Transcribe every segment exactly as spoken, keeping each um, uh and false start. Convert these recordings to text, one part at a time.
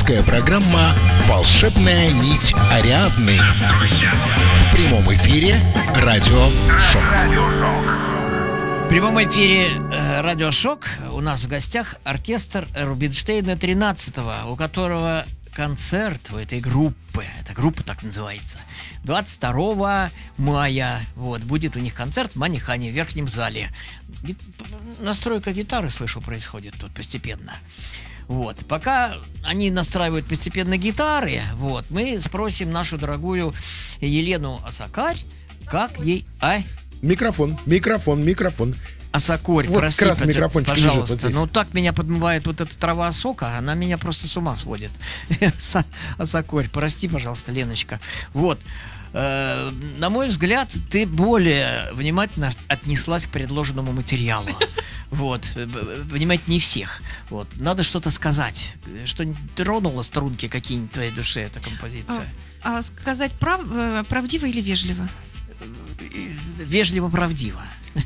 Авторская программа «Волшебная нить Ариадны». В прямом эфире «Радио Шок». В прямом эфире э, «Радио Шок» у нас в гостях оркестр Рубинштейна тринадцатого, у которого концерт у этой группы, эта группа так называется, двадцать второго мая. Вот, будет у них концерт в Манихане, в верхнем зале. Гит... Настройка гитары, слышу, происходит тут постепенно. Вот, пока они настраивают постепенно гитары, вот, мы спросим нашу дорогую Елену Осокарь, как ей... А? Микрофон, микрофон, микрофон. Осокорь, вот прости, как раз микрофончик лежит вот пожалуйста. здесь. Ну так меня подмывает вот эта трава осока, она меня просто с ума сводит. Осокорь, прости, пожалуйста, Леночка. Вот. Э, на мой взгляд, ты более внимательно отнеслась к предложенному материалу. Вот. Внимательнее всех. Вот. Надо что-то сказать. Что-нибудь тронуло струнки какие-нибудь в твоей душе эта композиция? А, а сказать прав, правдиво или вежливо? Вежливо-правдиво.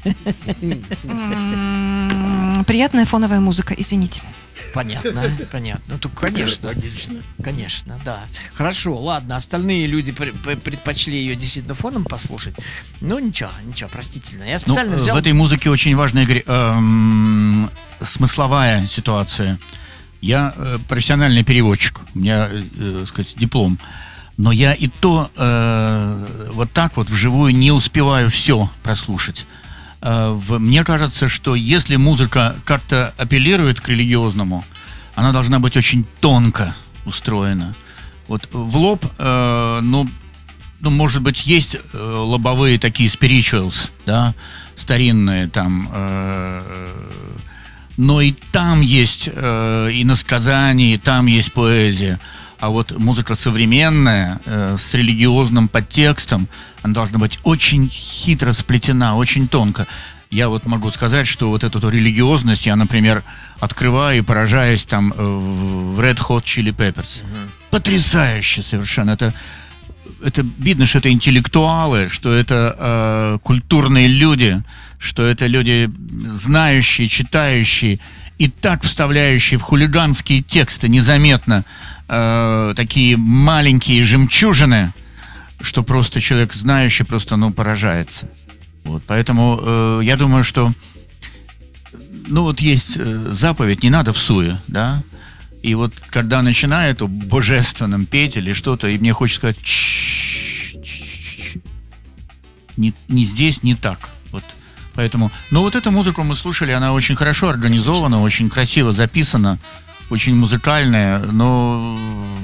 Приятная фоновая музыка, извините. Понятно, понятно. Ну, конечно. Логично. Конечно, да. Хорошо, ладно, остальные люди предпочли ее действительно фоном послушать. Ну, ничего, ничего, простительно. Я специально ну, взял... В этой музыке очень важная эм, смысловая ситуация. Я э, профессиональный переводчик, у меня, э, сказать, диплом. Но я и то э, вот так вот вживую не успеваю все прослушать. Э, в, мне кажется, что если музыка как-то апеллирует к религиозному, она должна быть очень тонко устроена. Вот в лоб, э, ну, ну, может быть, есть э, лобовые такие spirituals, да, старинные там, э, но и там есть э, иносказания, и там есть поэзия. А вот музыка современная, э, с религиозным подтекстом, она должна быть очень хитро сплетена, очень тонко. Я вот могу сказать, что вот эту религиозность я, например, открываю и поражаюсь там э, в Red Hot Chili Peppers. Uh-huh. Потрясающе совершенно. Это, это видно, что это интеллектуалы, что это э, культурные люди, что это люди знающие, читающие и так вставляющие в хулиганские тексты незаметно Э, такие маленькие жемчужины, что просто человек знающий просто, ну, поражается. Вот, поэтому э, я думаю, что ну вот есть э, заповедь, не надо всуе, да, и вот когда начинает о божественном петь или что-то, и мне хочется сказать, не, не здесь, не так, вот, поэтому, но вот эту музыку мы слушали, она очень хорошо организована, очень красиво записана, очень музыкальная, но...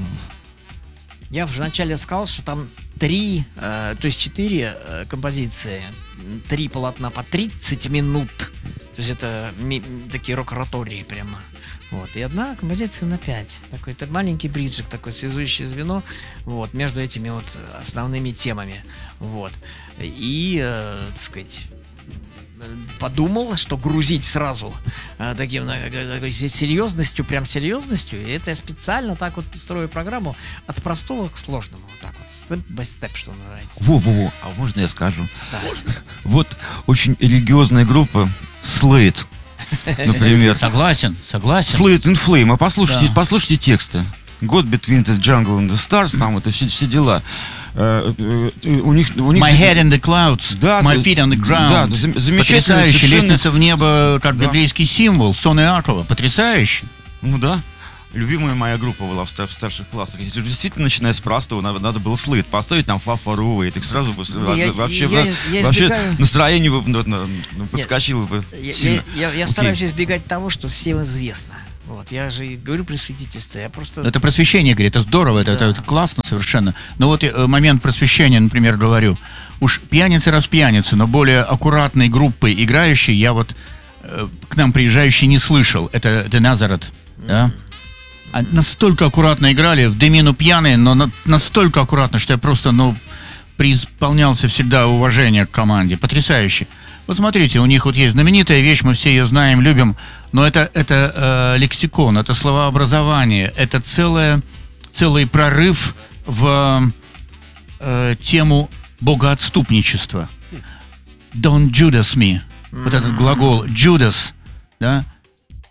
Я вначале сказал, что там три, э, то есть четыре э, композиции, три полотна по тридцать минут. То есть это ми- такие рок-оратории прямо. Вот. И одна композиция на пять. Такой-то маленький бриджик, такое связующее звено, вот, между этими вот основными темами. Вот. И, э, так сказать... подумал, что грузить сразу э, таким э, серьезностью, прям серьезностью, и это я специально так вот строю программу от простого к сложному, вот так вот, степ-бай-степ, что называется. Во-во-во, а можно я скажу? Да. Вот очень религиозная группа Slade, например. Согласен, согласен. Slade in Flame, а послушайте, Да. послушайте тексты. God Between the Jungle and the Stars, там это все, все дела. Uh, uh, uh, у них, у них... My head in the clouds, да, my feet on the ground. Да, зам- замечательно. Потрясающе. Совершенно... Лестница в небо, как да. библейский символ. Сон Иакова. Потрясающе. Ну да. Любимая моя группа была в, стар- в старших классах. Если действительно, начиная с простого, надо, надо было Slade поставить там Фа-Фа-Ру, и так сразу бы Я- вообще, я- раз- я вообще избегаю- настроение бы ну, ну, подскочило бы Я, сильно. я- я- я Окей. стараюсь избегать того, что всем известно. Вот, я же и говорю при святительстве, я просто... Это просвещение, говорит, это здорово, это, Да. это, это классно совершенно. Но вот э, момент просвещения, например, говорю, уж пьяницы раз пьяницы, но более аккуратной группы играющей я вот э, к нам приезжающий не слышал. Это The Nazareth, да? А настолько аккуратно играли, в Демину пьяные, но на, настолько аккуратно, что я просто, ну, преисполнялся всегда уважение к команде. Потрясающе. Вот смотрите, у них вот есть знаменитая вещь, мы все ее знаем, любим, но это, это э, лексикон, это словообразование, это целое, целый прорыв в э, тему богоотступничества. Don't Judas me. Вот этот глагол Judas, да,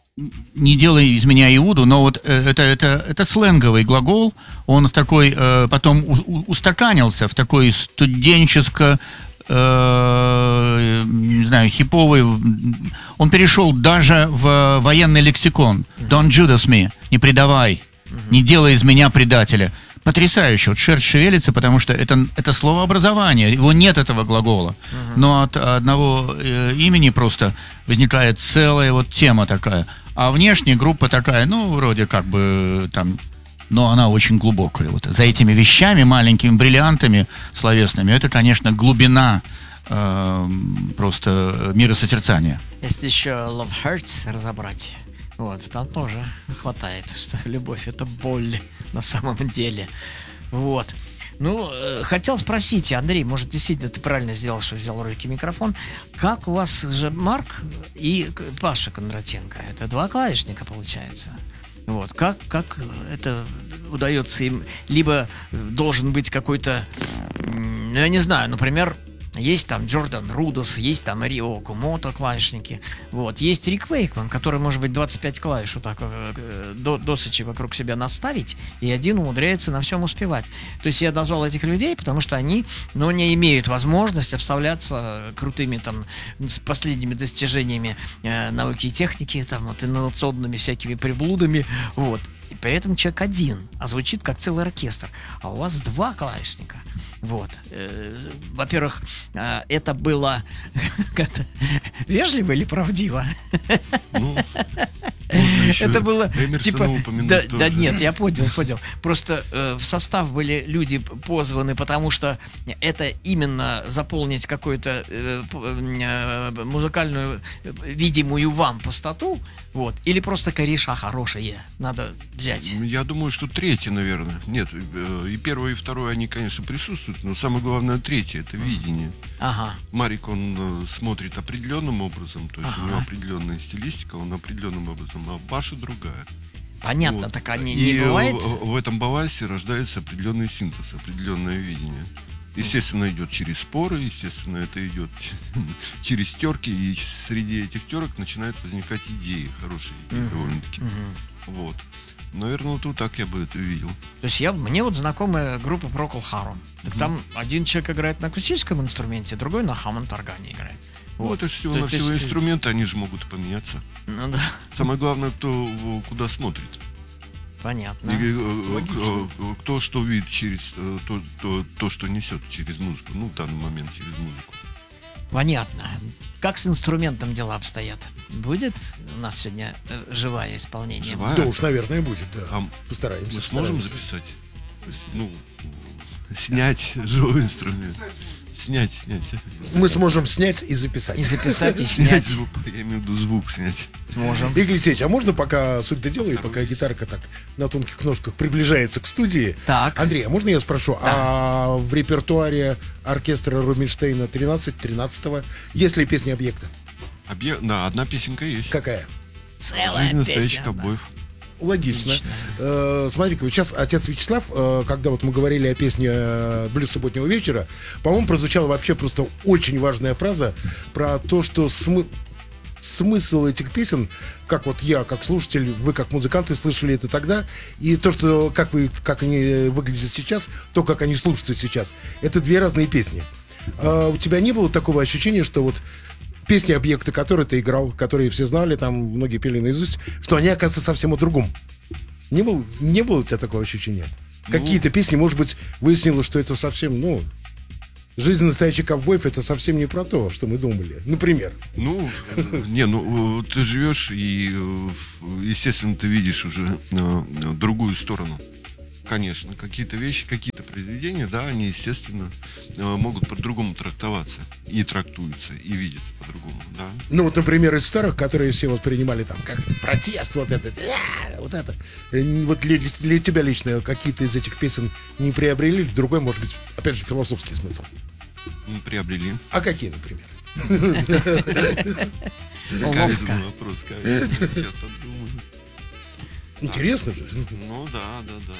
не делай из меня Иуду, но вот э, это, это, это сленговый глагол, он в такой, э, потом у, у, устаканился в такой студенческо, э, не знаю, хиповый, он перешел даже в военный лексикон. Don't Judas me, не предавай, не делай из меня предателя. Потрясающе, вот шерсть шевелится, потому что это, это словообразование, его нет этого глагола, uh-huh. но от одного э, имени просто возникает целая вот тема такая, а внешне группа такая, ну, вроде как бы там, но она очень глубокая, вот за этими вещами, маленькими бриллиантами словесными, это, конечно, глубина э, просто миросозерцания. Если еще Love Hurts разобрать, вот, там тоже хватает, что любовь — это боль на самом деле. Вот. Ну, э, хотел спросить, Андрей, может, действительно ты правильно сделал, что взял в руки микрофон. Как у вас же Марк и Паша Кондратенко? Это два клавишника, получается. Вот. Как, как это удается им? Либо должен быть какой-то, ну, я не знаю, например, есть там Джордан Рудос, есть там Рио Кумото клавишники, вот, есть Рик Вейкман, который может быть двадцать пять клавиш вот так э, до, досочи вокруг себя наставить, и один умудряется на всем успевать. То есть я назвал этих людей, потому что они, ну, не имеют возможности обставляться крутыми там, с последними достижениями э, науки и техники, там, вот, инновационными всякими приблудами, вот. И при этом человек один, а звучит как целый оркестр. А у вас два клавишника. Вот. Во-первых, это было как-то вежливо или правдиво? Ну, это было типа... Да, да нет, я понял, понял. Просто э, в состав были люди позваны, потому что это именно заполнить какую-то э, э, музыкальную, видимую вам пустоту, вот, или просто кореша хорошие надо взять. Я думаю, что третье, наверное. Нет, и первое, и второе, они, конечно, присутствуют, но самое главное третье — это видение. Ага. Марик, он смотрит определенным образом, то есть ага. у него определенная стилистика, он определенным образом, а Паша другая. Понятно, вот. так они и не бывает? В, в этом балансе рождается определенный синтез, определенное видение. Естественно, идет через споры, естественно, это идет через терки, и среди этих терок начинают возникать идеи, хорошие идеи, uh-huh. довольно-таки. Uh-huh. Вот. Наверное, вот, вот так я бы это видел. То есть я, мне вот знакомая группа Procol Harum. Так mm-hmm. там один человек играет на акустическом инструменте, другой на Hammond-органе играет. Ну, вот. это же всего-навсего есть... инструменты, они же могут поменяться. Ну да. Самое главное, кто куда смотрит. Понятно. И, кто что видит через то, то, то, что несет через музыку. Ну, в данный момент через музыку. Понятно. Как с инструментом дела обстоят? Будет у нас сегодня э, живое исполнение? Живая? Да уж, наверное, будет, да. А постараемся. Мы сможем записать? Ну, снять живой инструмент. Снять, снять. Мы сможем снять и записать. И записать, и снять. звук, я имею в виду звук снять. Сможем. Игорь Алексеевич, а можно пока суть доделаю, и пока гитарка так на тонких ножках приближается к студии? Так. Андрей, а можно я спрошу, да. а в репертуаре оркестра Рубинштейна тринадцать тринадцатого есть ли песни объекта? Объект, да, одна песенка есть. Какая? Целая Жизнь песня. настоящих ковбоев. Логично. Э, смотри-ка, вот сейчас отец Вячеслав, э, когда вот мы говорили о песне э, «Блюз субботнего вечера», по-моему, прозвучала вообще просто очень важная фраза про то, что смы- смысл этих песен, как вот я, как слушатель, вы, как музыканты, слышали это тогда, и то, что как, вы, как они выглядят сейчас, то, как они слушаются сейчас, это две разные песни. Э, у тебя не было такого ощущения, что вот песни объекта, которые ты играл, которые все знали, там многие пели наизусть, что они, оказывается, совсем о другом. Не было, не было у тебя такого ощущения? Ну, какие-то песни, может быть, выяснилось, что это совсем, ну, «Жизнь настоящих ковбоев» — это совсем не про то, что мы думали. Например. Ну, не, ну, ты живешь, и, естественно, ты видишь уже другую сторону. Конечно, какие-то вещи, какие-то произведения, да, они, естественно, могут по-другому трактоваться. И трактуются, и видятся по-другому, да. Ну, вот, например, из старых, которые все воспринимали там как протест, вот это, вот это. Вот для, для тебя лично какие-то из этих песен не приобрели, другой, может быть, опять же, философский смысл? Приобрели. А какие, например? Каверзный вопрос, каверзный. Я подумаю. Интересно же. Ну, да, да, да.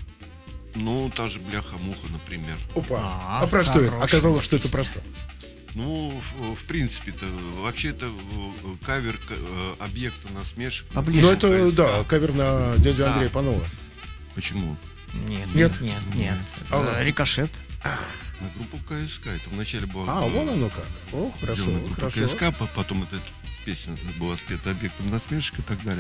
Ну, та же бляха-муха, например. Опа. А, А про что? хороший. Оказалось, что это просто. Ну, в, в принципе-то, вообще это э, кавер к- э, объекта насмешек. Поближе. Ну, это, КСК. да, кавер на дядю Да. Андрея Панова. Почему? Нет, Нет? нет, нет, нет. А Это ладно. Рикошет. На группу КСК. Это вначале была... А, э, вон оно как. О, хорошо, сделана группа хорошо. КСК, по- потом эта песня была спета объектом насмешек и так далее.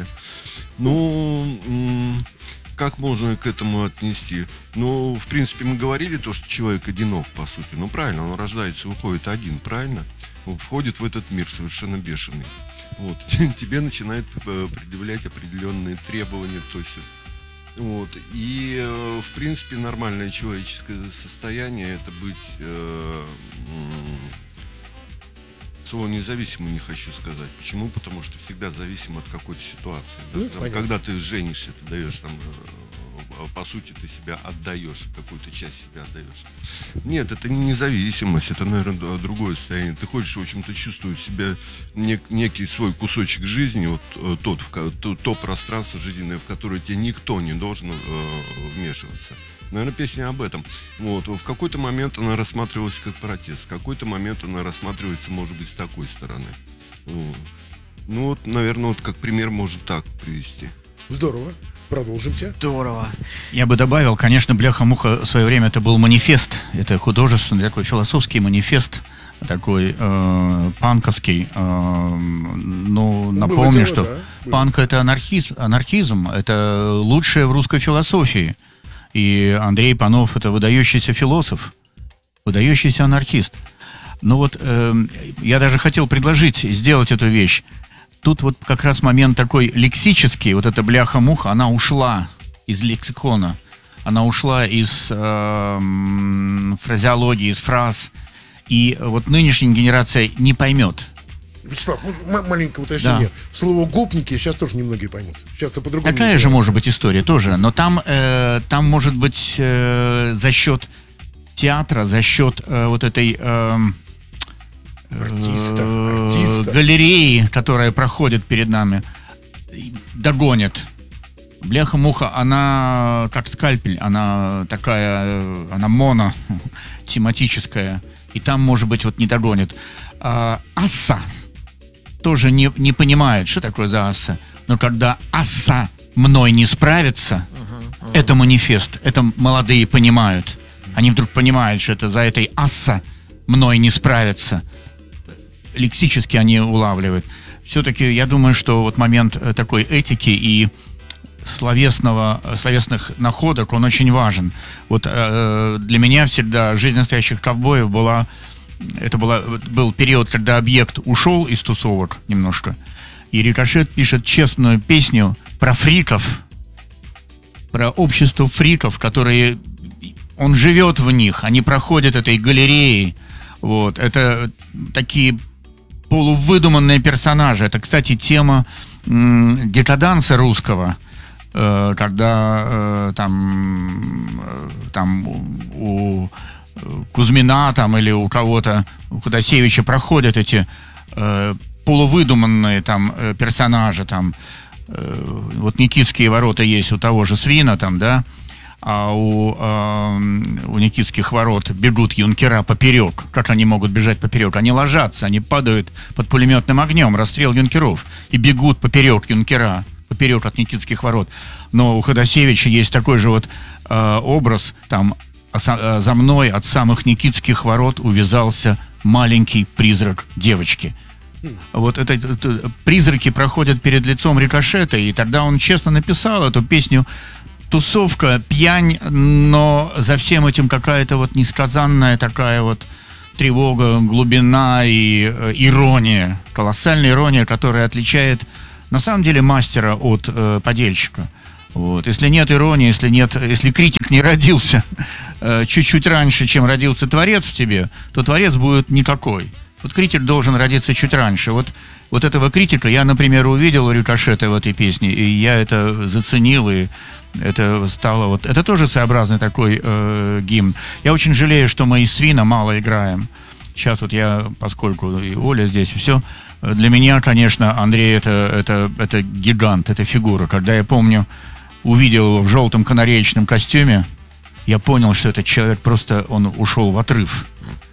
Ну, м, как можно к этому отнести? Ну, в принципе, мы говорили то, что человек одинок, по сути. Ну, правильно, он рождается, выходит один, правильно? Он входит в этот мир совершенно бешеный. Вот. Тебе начинает э, предъявлять определенные требования, то есть... Вот. И, э, в принципе, нормальное человеческое состояние это быть... Э, м, слово независимым не хочу сказать. Почему? Потому что всегда зависим от какой-то ситуации. Да? Ну, Там, понятно. когда ты женишься, ты даешь там, э, по сути, ты себя отдаешь, какую-то часть себя отдаешь. Нет, это не независимость, это, наверное, другое состояние. Ты хочешь, в общем-то, чувствовать себя нек- некий свой кусочек жизни, вот э, тот, в ко- то, то пространство жизненное, в которое тебе никто не должен э, вмешиваться. Наверное, песня об этом. Вот. В какой-то момент она рассматривалась как протест, в какой-то момент она рассматривается, может быть, с такой стороны. Вот. Ну вот, наверное, вот как пример можно так привести. Здорово. Продолжимте. Здорово. Я бы добавил, конечно, «Бляха-муха» в свое время это был манифест, это художественный такой философский манифест, такой э, панковский. Э, ну, напомню, дело, что да, было. панк это анархизм, анархизм, это лучшее в русской философии. И Андрей Панов это выдающийся философ, выдающийся анархист. Ну вот э, я даже хотел предложить сделать эту вещь. Тут вот как раз момент такой лексический, вот эта бляха-муха, она ушла из лексикона, она ушла из э, м, фразеологии, из фраз, и вот нынешняя генерация не поймет. Вячеслав, ну, м- маленькое уточнение. Да. Слово «гопники» сейчас тоже немногие поймут. Сейчас-то по-другому. Такая же называется. может быть история тоже, но там, э, там может быть э, за счет театра, за счет э, вот этой... э, Артиста, э, артиста. галереи, которая проходит перед нами, и догонит. Бляха-муха, она как скальпель, она такая, э, она моно, тематическая, и там, может быть, вот не догонит. А, асса тоже не, не понимает, что такое за асса, но когда асса мной не справится, это манифест, это молодые понимают. Они вдруг понимают, что это за этой асса мной не справится. Лексически они улавливают. Все-таки я думаю, что вот момент э, такой этики и словесного, э, словесных находок, он очень важен. Вот э, для меня всегда «Жизнь настоящих ковбоев» была, это была, был период, когда объект ушел из тусовок немножко, и Рикошет пишет честную песню про фриков, про общество фриков, которые... Он живет в них, они проходят этой галереей. Вот. Это такие полувыдуманные персонажи. Это, кстати, тема м, декаданса русского, э, когда э, там, э, там у, у Кузьмина там, или у кого-то, у Ходосевича проходят эти э, полувыдуманные там, э, персонажи. Там, э, вот Никитские ворота есть у того же Свина, там, да, а у, э, у Никитских ворот бегут юнкера поперек. Как они могут бежать поперек? Они ложатся, они падают под пулеметным огнем, расстрел юнкеров, и бегут поперек юнкера, поперек от Никитских ворот. Но у Ходосевича есть такой же вот э, образ, там э, за мной от самых Никитских ворот увязался маленький призрак девочки. Вот это, это призраки проходят перед лицом Рикошета, и тогда он честно написал эту песню. Тусовка, пьянь, но за всем этим какая-то вот несказанная такая вот тревога, глубина и э, ирония, колоссальная ирония, которая отличает на самом деле мастера от э, подельщика. Вот. Если нет иронии, если нет, если критик не родился э, чуть-чуть раньше, чем родился творец в тебе, то творец будет никакой. Вот критик должен родиться чуть раньше. Вот, вот этого критика я, например, увидел у Рикошета в этой песне, и я это заценил, и это стало вот... Это тоже своеобразный такой э, гимн. Я очень жалею, что мы из Свина мало играем. Сейчас вот я, поскольку и Оля здесь, и все, для меня, конечно, Андрей это, это, это гигант, это фигура. Когда я помню, увидел его в желтом канареечном костюме, я понял, что этот человек просто, он ушел в отрыв.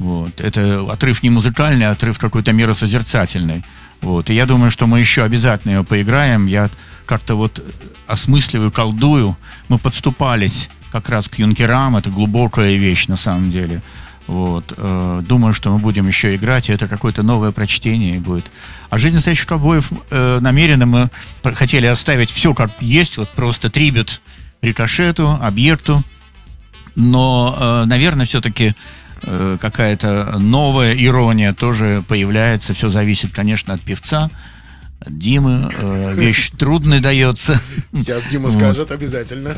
Вот. Это отрыв не музыкальный, а отрыв какой-то миросозерцательный. Вот. И я думаю, что мы еще обязательно ее поиграем. Я как-то вот осмысливаю, колдую. Мы подступались как раз к юнкерам. Это глубокая вещь на самом деле. Вот. Думаю, что мы будем еще играть, и это какое-то новое прочтение будет. А «Жизнь настоящих ковбоев» э, намеренно мы хотели оставить все как есть, вот просто трибют Рикошету, Объекту. Но, э, наверное, все-таки э, какая-то новая ирония тоже появляется. Все зависит, конечно, от певца, от Димы. Э, вещь трудная дается. Сейчас Дима скажет обязательно.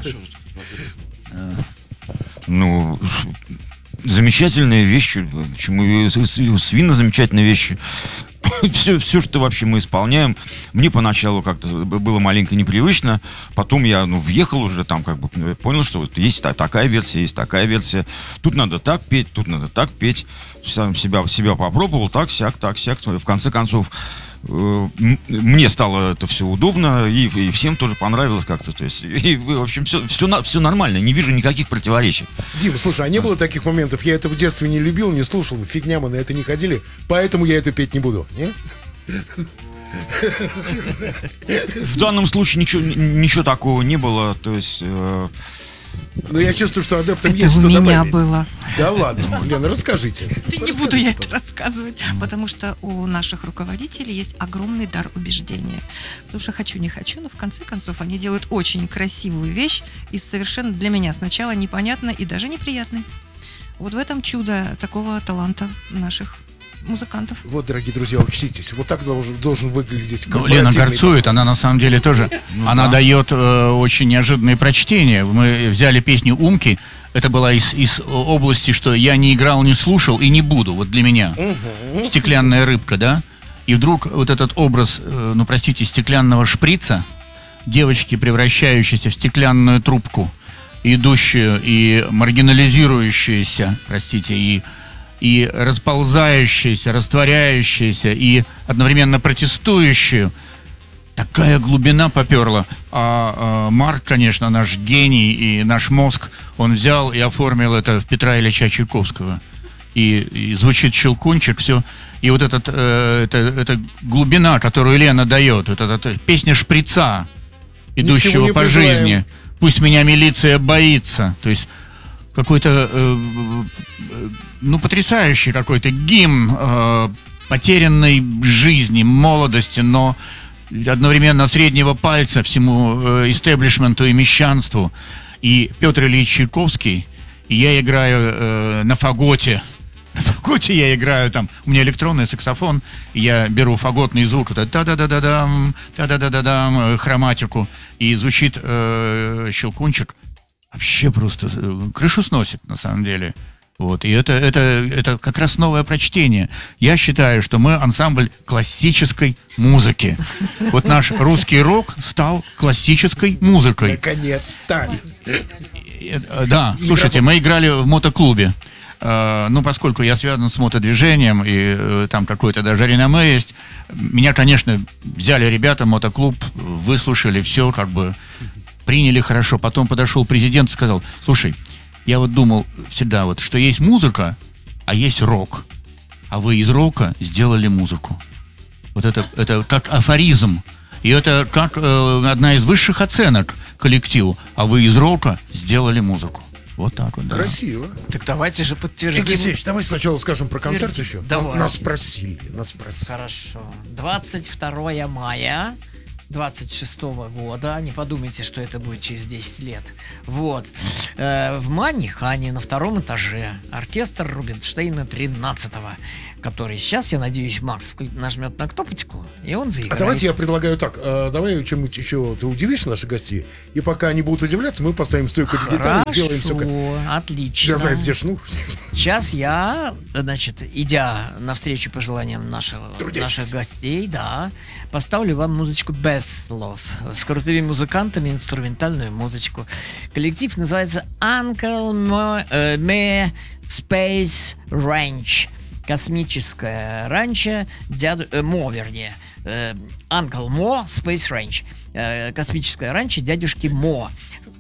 Ну, замечательные вещи. Почему свинно замечательные вещи. Все, все, что вообще мы исполняем, мне поначалу как-то было маленько непривычно, потом я, ну, въехал уже там, как бы понял, что вот есть такая версия, есть такая версия, тут надо так петь, тут надо так петь, сам себя, себя попробовал, так, сяк, так, сяк, в конце концов, э, мне стало это все удобно, и, и всем тоже понравилось как-то, то есть, и, в общем, все, все, все нормально, не вижу никаких противоречий. Дима, слушай, а не было таких моментов, я это в детстве не любил, не слушал, фигня, мы на это не ходили, поэтому я это петь не буду, не? В данном случае ничего, ничего такого не было, то есть... Э... Но я чувствую, что адептам Это есть у что меня добавить. было. Да ладно, Лена, расскажите. Ты не буду я это рассказывать, потому что у наших руководителей есть огромный дар убеждения. Потому что хочу, не хочу, но в конце концов они делают очень красивую вещь и совершенно для меня сначала непонятной и даже неприятной. Вот в этом чудо такого таланта наших музыкантов. Вот, дорогие друзья, учтитесь. Вот так должен, должен выглядеть ну, Лена горцует, она на самом деле тоже, ну, она да. дает э, очень неожиданные прочтения. Мы взяли песню «Умки», это была из, из области, что я не играл, не слушал и не буду, вот для меня. Угу. Стеклянная рыбка, да? И вдруг вот этот образ, э, ну, простите, стеклянного шприца, девочки, превращающейся в стеклянную трубку, идущую и маргинализирующуюся, простите, и и расползающаяся, растворяющаяся, и одновременно протестующую. Такая глубина поперла. А, а Марк, конечно, наш гений и наш мозг, он взял и оформил это в Петра Ильича Чайковского. И, и звучит щелкунчик, все. И вот этот, э, это, это глубина, которую Лена дает, это, это песня шприца, идущего по призываем. жизни. Пусть меня милиция боится. То есть какой-то, э, ну, потрясающий какой-то гимн э, потерянной жизни, молодости, но одновременно среднего пальца всему э, истеблишменту и мещанству. И Петр Ильич Чайковский, и я играю э, на фаготе. На фаготе я играю там, у меня электронный саксофон, и я беру фаготный звук, это та-да-да-да-дам, та-да-да-да-дам, хроматику, и звучит э, щелкунчик. Вообще просто крышу сносит, на самом деле. Вот. И это, это, это как раз новое прочтение. Я считаю, что мы ансамбль классической музыки. Вот наш русский рок стал классической музыкой. Наконец-то. Да, слушайте, мы играли в мотоклубе. Ну, поскольку я связан с мотодвижением, и там какое-то даже реноме есть, меня, конечно, взяли ребята, мотоклуб, выслушали все, как бы приняли хорошо. Потом подошел президент и сказал: слушай, я вот думал всегда, вот, что есть музыка, а есть рок. А вы из рока сделали музыку. Вот это, это как афоризм. И это как э, одна из высших оценок коллективу. А вы из рока сделали музыку. Вот так вот, да. Красиво. Так давайте же подтвердим. Игорь Алексеевич, давай сначала скажем про концерт Подтвердим. еще. Давай. Нас, нас спросили, нас спросили. Хорошо. двадцать второго мая двадцать шестого года. Не подумайте, что это будет через десять лет. Вот. Э, в Манихане на втором этаже оркестр Рубинштейна тринадцатого, который сейчас, я надеюсь, Макс нажмет на кнопочку, и он заиграет. А давайте я предлагаю так. Э, давай чем-нибудь еще ты удивишь наших гостей, и пока они будут удивляться, мы поставим стойку для гитары, сделаем все как... Отлично. Я знаю, где шнур. Сейчас я, значит, идя навстречу пожеланиям нашего, наших гостей, да, поставлю вам музычку без слов. С крутыми музыкантами, инструментальную музычку. Коллектив называется Uncle Mo, э, Me Space Ranch. Космическое ранчо дяду, э, Мо, вернее. Э, Uncle Mo Space Ranch. Э, космическое ранчо дядюшки Мо.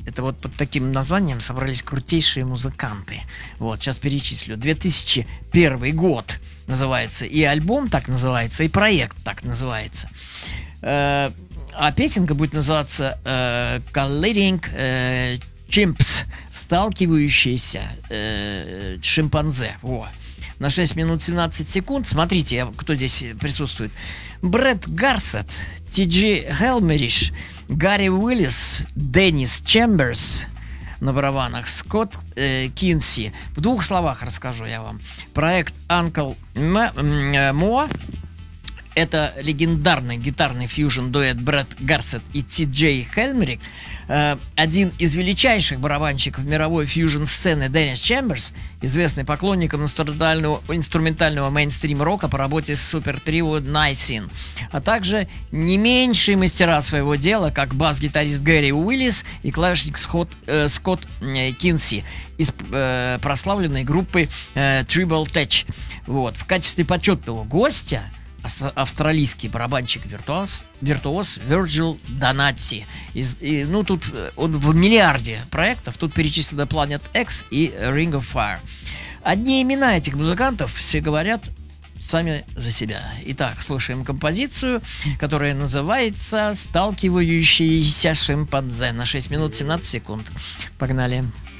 Это вот под таким названием собрались крутейшие музыканты. Вот, сейчас перечислю. две тысячи первый год называется, и альбом так называется, и проект так называется. Э, а песенка будет называться э, Colliding э, Chimps, сталкивающиеся э, шимпанзе. Во. На шесть минут семнадцать секунд. Смотрите, кто здесь присутствует. Брэд Гарсет, Ти Джи Хелмериш, Гарри Уиллис, Деннис Чемберс на барабанах, Скотт э, Кинси. В двух словах расскажу я вам. Проект Uncle Mo. Это легендарный гитарный фьюжн-дуэт Брэд Гарсет и Ти Джей Хелмерик. Э, один из величайших барабанщиков мировой фьюжн-сцены Деннис Чемберс, известный поклонником инструментального, инструментального мейнстрим-рока по работе с супер-трио Найсин, а также не меньшие мастера своего дела, как бас-гитарист Гэри Уиллис и клавишник Скотт, э, Скотт э, Кинси из э, прославленной группы э, Tribal Tech. Вот. В качестве почетного гостя австралийский барабанщик-виртуоз виртуоз Вирджил Донатти. Из, и, ну, тут он в миллиарде проектов. Тут перечислены Planet X и Ring of Fire. Одни имена этих музыкантов все говорят сами за себя. Итак, слушаем композицию, которая называется «Сталкивающиеся шимпанзе» на шесть минут семнадцать секунд. Погнали.